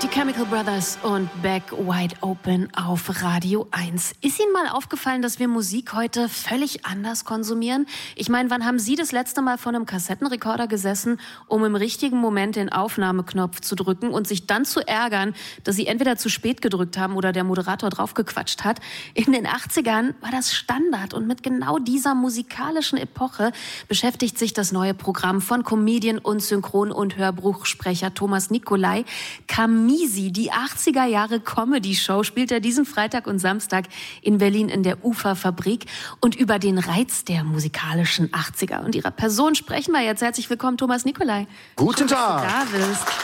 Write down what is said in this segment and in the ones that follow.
Chemical Brothers und Back Wide Open auf Radio 1. Ist Ihnen mal aufgefallen, dass wir Musik heute völlig anders konsumieren? Ich meine, wann haben Sie das letzte Mal vor einem Kassettenrekorder gesessen, um im richtigen Moment den Aufnahmeknopf zu drücken und sich dann zu ärgern, dass Sie entweder zu spät gedrückt haben oder der Moderator draufgequatscht hat? In den 80ern war das Standard und mit genau dieser musikalischen Epoche beschäftigt sich das neue Programm von Comedian und Synchron- und Hörbuchsprecher Thomas Nicolai. Camisi, die 80er Jahre Comedy-Show, spielt er diesen Freitag und Samstag in Berlin in der Uferfabrik. Und über den Reiz der musikalischen 80er und ihrer Person sprechen wir jetzt. Herzlich willkommen, Thomas Nicolai. Guten Tag. Dass du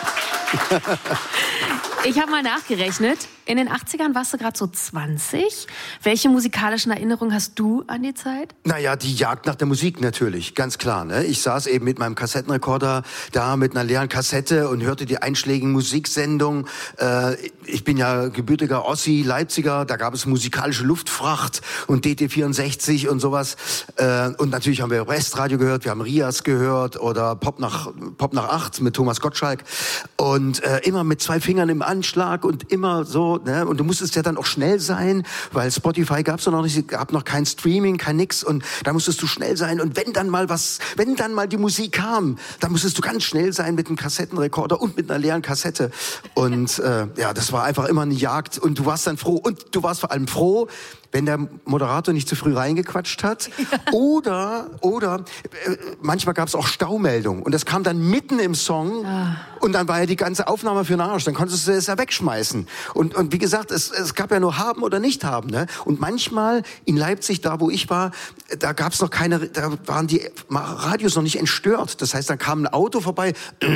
da bist. Ich habe mal nachgerechnet. In den 80ern warst du gerade so 20. Welche musikalischen Erinnerungen hast du an die Zeit? Naja, die Jagd nach der Musik natürlich, ganz klar. Ne? Ich saß eben mit meinem Kassettenrekorder da mit einer leeren Kassette und hörte die einschlägigen Musiksendungen. Ich bin ja gebürtiger Ossi, Leipziger, da gab es musikalische Luftfracht und DT64 und sowas. Und natürlich haben wir Westradio gehört, wir haben Rias gehört oder Pop nach 8 mit Thomas Gottschalk. Und immer mit 2 Fingern im Anschlag und immer so. Ne? Und du musstest ja dann auch schnell sein, weil Spotify gab's noch nicht, gab noch kein Streaming, kein nix. Und da musstest du schnell sein. Und wenn dann mal die Musik kam, dann musstest du ganz schnell sein mit einem Kassettenrekorder und mit einer leeren Kassette. Und ja, das war einfach immer eine Jagd. Und du warst dann froh. Und du warst vor allem froh, wenn der Moderator nicht zu früh reingequatscht hat. Ja. Oder manchmal gab es auch Staumeldungen. Und das kam dann mitten im Song. Und dann war ja die ganze Aufnahme für den Arsch. Dann konntest du es ja wegschmeißen. Und wie gesagt, es gab ja nur haben oder nicht haben. Ne? Und manchmal in Leipzig, da wo ich war, da gab's noch da waren die Radios noch nicht entstört. Das heißt, dann kam ein Auto vorbei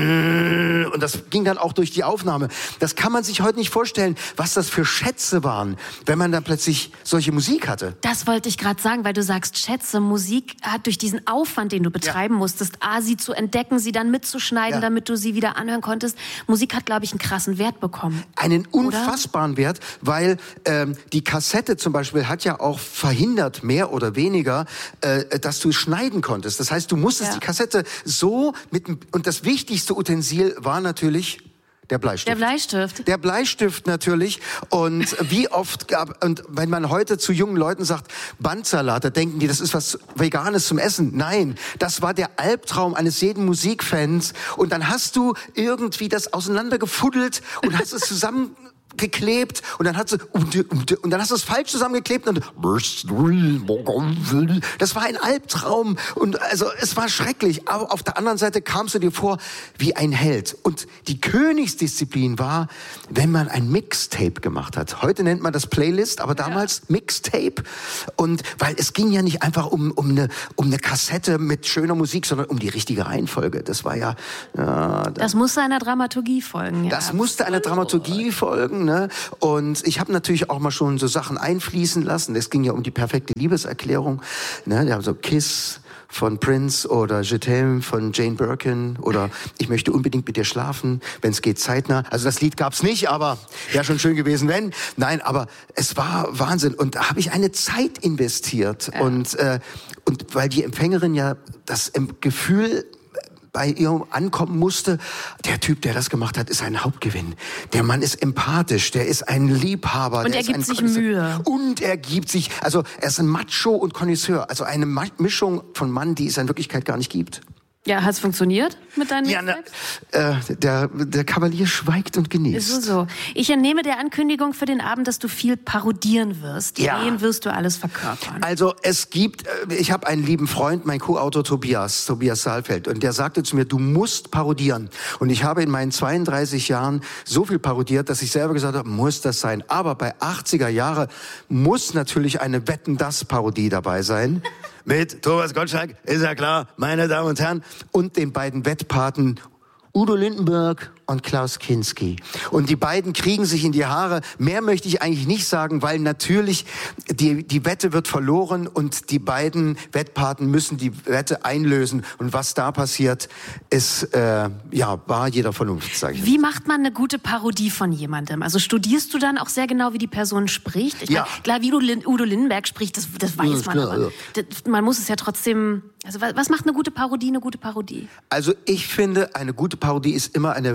und das ging dann auch durch die Aufnahme. Das kann man sich heute nicht vorstellen, was das für Schätze waren, wenn man dann plötzlich solche Musik hatte. Das wollte ich gerade sagen, weil du sagst, Schätze, Musik hat durch diesen Aufwand, den du betreiben musstest, sie zu entdecken, sie dann mitzuschneiden, damit du sie wieder anhören konntest. Musik hat, glaube ich, einen krassen Wert bekommen. Einen unfassbaren Wert, weil die Kassette zum Beispiel hat ja auch verhindert, mehr oder weniger, dass du es schneiden konntest. Das heißt, du musstest die Kassette so und das wichtigste Utensil war natürlich der Bleistift. Der Bleistift. Der Bleistift natürlich. Und wie oft und wenn man heute zu jungen Leuten sagt, Bandsalat, da denken die, das ist was Veganes zum Essen. Nein, das war der Albtraum eines jeden Musikfans. Und dann hast du irgendwie das auseinandergefuddelt und hast es zusammengeklebt und dann hast du es falsch zusammengeklebt und das war ein Albtraum und also es war schrecklich, aber auf der anderen Seite kamst du dir vor wie ein Held und die Königsdisziplin war, wenn man ein Mixtape gemacht hat. Heute nennt man das Playlist, aber damals Mixtape und weil es ging ja nicht einfach um eine Kassette mit schöner Musik, sondern um die richtige Reihenfolge. Das war das musste einer Dramaturgie folgen. Ja. Das musste einer Dramaturgie folgen. Ne? Und ich habe natürlich auch mal schon so Sachen einfließen lassen. Es ging ja um die perfekte Liebeserklärung. Ne? Wir haben so Kiss von Prince oder Je t'aime von Jane Birkin oder Ich möchte unbedingt mit dir schlafen, wenn es geht zeitnah. Also das Lied gab's nicht, aber wäre schon schön gewesen, wenn. Nein, aber es war Wahnsinn. Und da habe ich eine Zeit investiert. Ja. Und weil die Empfängerin ja das Gefühl bei ihr ankommen musste, der Typ, der das gemacht hat, ist ein Hauptgewinn. Der Mann ist empathisch, der ist ein Liebhaber. Und er gibt sich Mühe. Und er gibt sich, also er ist ein Macho und Connoisseur, also eine Mischung von Mann, die es in Wirklichkeit gar nicht gibt. Ja, hat's funktioniert mit deinen Mixtapes? Der Kavalier schweigt und genießt. Ist so. Ich entnehme der Ankündigung für den Abend, dass du viel parodieren wirst. Ja. Wen wirst du alles verkörpern? Also ich habe einen lieben Freund, mein Co-Autor Tobias Saalfeld, und der sagte zu mir, du musst parodieren. Und ich habe in meinen 32 Jahren so viel parodiert, dass ich selber gesagt habe, muss das sein. Aber bei 80er Jahre muss natürlich eine Wetten-dass-Parodie dabei sein. Mit Thomas Gottschalk, ist ja klar, meine Damen und Herren, und den beiden Wettpaten Udo Lindenberg und Klaus Kinski. Und die beiden kriegen sich in die Haare. Mehr möchte ich eigentlich nicht sagen, weil natürlich die Wette wird verloren und die beiden Wettpaten müssen die Wette einlösen. Und was da passiert, ist wahr jeder Vernunft, sage ich. Wie macht man eine gute Parodie von jemandem? Also studierst du dann auch sehr genau, wie die Person spricht? Ich meine, klar, wie Udo Lindenberg spricht, das weiß man. Klar, aber man muss es ja trotzdem. Also was macht eine gute Parodie? Also ich finde, eine gute Parodie ist immer eine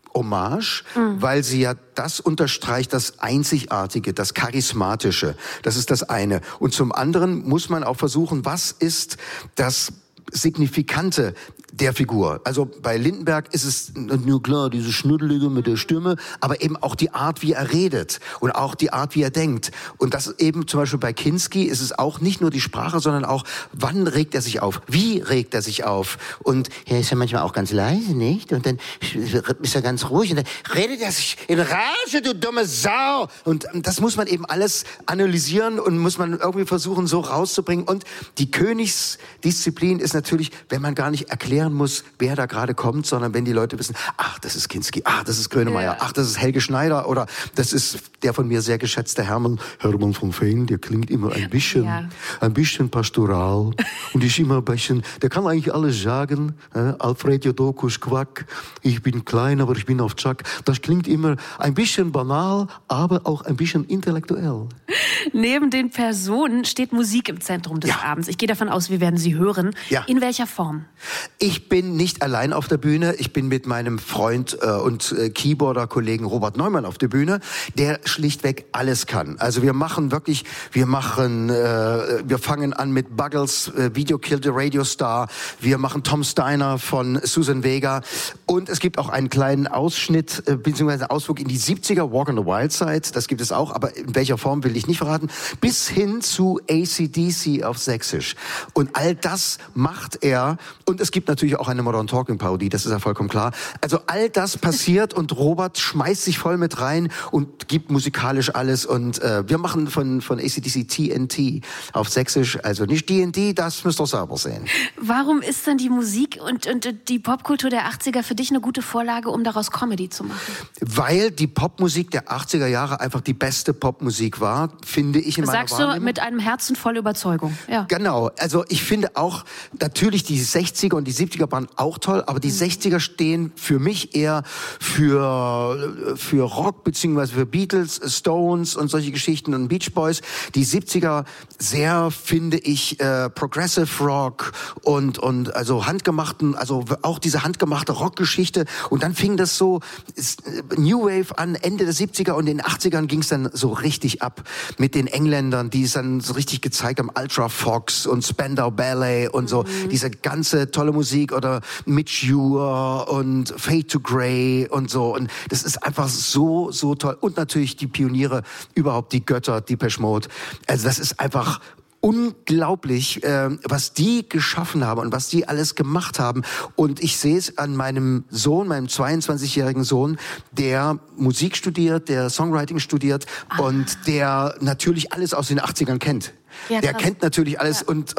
Hommage, weil sie ja das unterstreicht, das Einzigartige, das Charismatische. Das ist das eine. Und zum anderen muss man auch versuchen, was ist das Signifikante der Figur. Also bei Lindenberg ist es nur klar, diese Schnuddelige mit der Stimme, aber eben auch die Art, wie er redet und auch die Art, wie er denkt. Und das eben zum Beispiel bei Kinski ist es auch nicht nur die Sprache, sondern auch, wann regt er sich auf? Wie regt er sich auf? Und er ist ja manchmal auch ganz leise, nicht? Und dann ist er ganz ruhig und dann redet er sich in Rage, du dumme Sau! Und das muss man eben alles analysieren und muss man irgendwie versuchen, so rauszubringen. Und die Königsdisziplin ist natürlich, wenn man gar nicht erklären muss, wer da gerade kommt, sondern wenn die Leute wissen, ach, das ist Kinski, ach, das ist Grönemeyer, ach, das ist Helge Schneider oder das ist der von mir sehr geschätzte Hermann von Veen, der klingt immer ein bisschen pastoral und ist immer ein bisschen, der kann eigentlich alles sagen, Alfred Jodokus Quack, ich bin klein, aber ich bin auf Zack. Das klingt immer ein bisschen banal, aber auch ein bisschen intellektuell. Neben den Personen steht Musik im Zentrum des Abends. Ich gehe davon aus, wir werden sie hören. Ja. In welcher Form? Ich bin nicht allein auf der Bühne. Ich bin mit meinem Freund und Keyboarder-Kollegen Robert Neumann auf der Bühne, der schlichtweg alles kann. Also wir fangen an mit Buggles, Video Killed the Radio Star. Wir machen Tom Steiner von Susan Vega. Und es gibt auch einen kleinen Ausschnitt, beziehungsweise Ausflug in die 70er, Walk on the Wild Side. Das gibt es auch, aber in welcher Form will ich nicht verraten. Bis hin zu AC/DC auf Sächsisch. Und all das macht er. Und es gibt natürlich auch eine Modern Talking Parodie, das ist ja vollkommen klar. Also all das passiert und Robert schmeißt sich voll mit rein und gibt musikalisch alles. Und wir machen von AC/DC TNT auf Sächsisch, also nicht D&D, das müsst ihr selber sehen. Warum ist denn die Musik und die Popkultur der 80er für dich eine gute Vorlage, um daraus Comedy zu machen? Weil die Popmusik der 80er Jahre einfach die beste Popmusik war, finde ich in meiner Wahrnehmung. Sagst du mit einem Herzen voll Überzeugung. Ja. Genau, also ich finde auch, natürlich die 60er und die 70er waren auch toll, aber die 60er stehen für mich eher für Rock, beziehungsweise für Beatles, Stones und solche Geschichten und Beach Boys. Die 70er sehr, finde ich, Progressive Rock und also handgemachten, also auch diese handgemachte Rockgeschichte. Und dann fing das so New Wave an, Ende der 70er und in den 80ern ging es dann so richtig ab mit den Engländern, die es dann so richtig gezeigt haben, Ultra Fox und Spandau Ballet und so, diese ganze tolle Musik oder Mitch Ure und Fade to Grey und so. Und das ist einfach so toll. Und natürlich die Pioniere, überhaupt die Götter, Depeche Mode. Also das ist einfach unglaublich, was die geschaffen haben und was die alles gemacht haben. Und ich sehe es an meinem Sohn, meinem 22-jährigen Sohn, der Musik studiert, der Songwriting studiert und der natürlich alles aus den 80ern kennt. Ja, der kennt natürlich alles und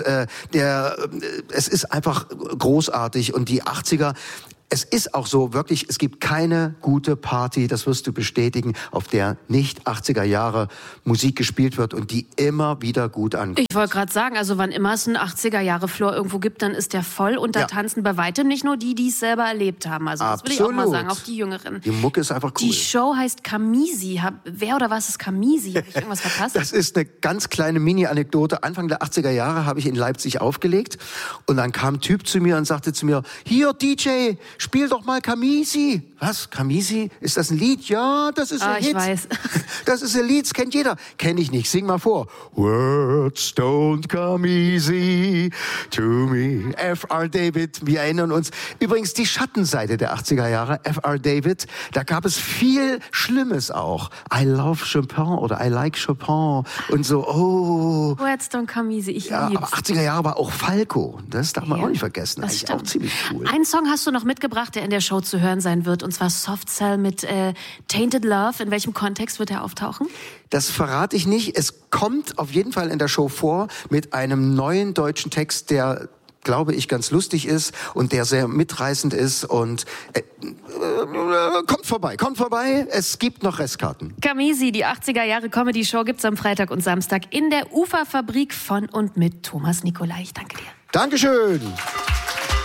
es ist einfach großartig und die 80er. Es ist auch so, wirklich, es gibt keine gute Party, das wirst du bestätigen, auf der nicht 80er Jahre Musik gespielt wird und die immer wieder gut ankommt. Ich wollte gerade sagen, also wann immer es einen 80er-Jahre-Floor irgendwo gibt, dann ist der voll und da tanzen bei weitem nicht nur die es selber erlebt haben. Also das will ich auch mal sagen, auch die Jüngeren. Die Mucke ist einfach cool. Die Show heißt Camisi. Wer oder was ist Camisi? Habe ich irgendwas verpasst? Das ist eine ganz kleine Mini-Anekdote. Anfang der 80er Jahre habe ich in Leipzig aufgelegt und dann kam ein Typ zu mir und sagte zu mir, hier DJ, spiel doch mal Camisi. Was? Camisi? Ist das ein Lied? Ja, das ist ein Lied. Ich weiß. Das ist ein Lied, das kennt jeder. Kenn ich nicht. Sing mal vor. Words don't come easy to me. F.R. David, wir erinnern uns. Übrigens die Schattenseite der 80er Jahre, F.R. David, da gab es viel Schlimmes auch. I love Chopin oder I like Chopin und so, oh. Words don't come easy, ich lieb's. Aber 80er Jahre war auch Falco. Das darf man auch nicht vergessen. Das eigentlich stimmt. auch ziemlich cool. Einen Song hast du noch mitgebracht, der in der Show zu hören sein wird, und zwar Soft Cell mit Tainted Love. In welchem Kontext wird er auftauchen? Das verrate ich nicht. Es kommt auf jeden Fall in der Show vor mit einem neuen deutschen Text, der, glaube ich, ganz lustig ist und der sehr mitreißend ist. Und kommt vorbei. Es gibt noch Restkarten. Camisi, die 80er Jahre Comedy-Show gibt's am Freitag und Samstag in der Uferfabrik von und mit Thomas Nicolai. Ich danke dir. Dankeschön.